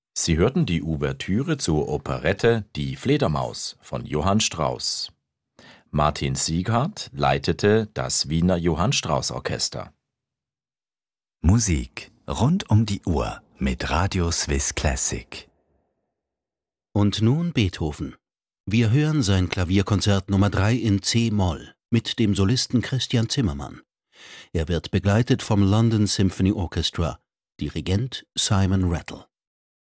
Sie hörten die Ouvertüre zur Operette Die Fledermaus von Johann Strauss. Martin Sieghardt leitete das Wiener Johann Strauss Orchester. Musik rund um die Uhr mit Radio Swiss Classic. Und nun Beethoven. Wir hören sein Klavierkonzert Nummer 3 in C-Moll mit dem Solisten Christian Zimmermann. Er wird begleitet vom London Symphony Orchestra, Dirigent Simon Rattle.